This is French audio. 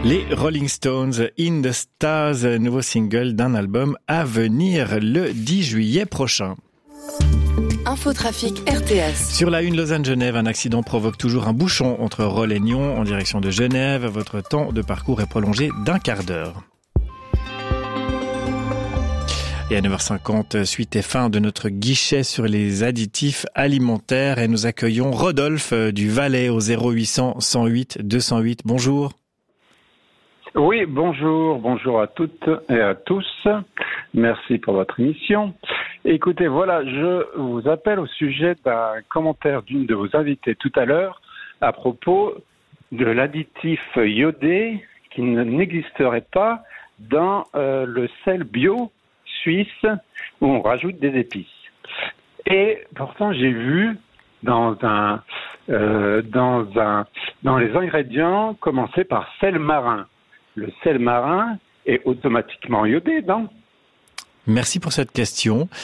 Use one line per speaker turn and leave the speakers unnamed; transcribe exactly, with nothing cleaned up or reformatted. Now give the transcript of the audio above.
Les Rolling Stones, In the Stars, nouveau single d'un album à venir le dix juillet prochain.
Infotrafic R T S.
Sur la une Lausanne-Genève, un accident provoque toujours un bouchon entre Rolle et Nyon en direction de Genève. Votre temps de parcours est prolongé d'un quart d'heure. Et à neuf heures cinquante, suite et fin de notre guichet sur les additifs alimentaires et nous accueillons Rodolphe du Valais au zéro huit cents cent huit deux cent huit. Bonjour.
Oui, bonjour, bonjour à toutes et à tous. Merci pour votre émission. Écoutez, voilà, je vous appelle au sujet d'un commentaire d'une de vos invitées tout à l'heure à propos de l'additif iodé qui n'existerait pas dans euh, le sel bio suisse où on rajoute des épices. Et pourtant, j'ai vu dans un euh, dans un dans les ingrédients commencer par sel marin. Le sel marin est automatiquement iodé, non ?
Merci pour cette question.